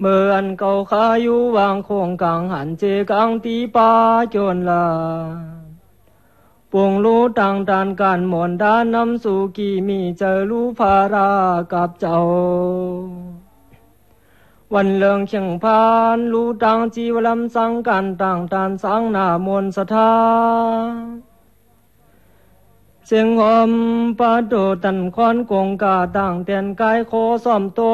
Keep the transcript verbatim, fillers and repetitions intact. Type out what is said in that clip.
เมื่ออันเก่าขาอยู่วางโคงกลางหันเจกลางตีปาจนลาปวงรู้ต่างดานการหมอนด้านนำสู่กีมีเจอรู้ภารากับเจ้าวันเลิงเชียงพานรู้ต่างจีวลำสังกันต่างดานสังหน้ามนสถาเสียงหอมปาโดตันคอนกงกาต่างเตียนกายโคซ่อมโต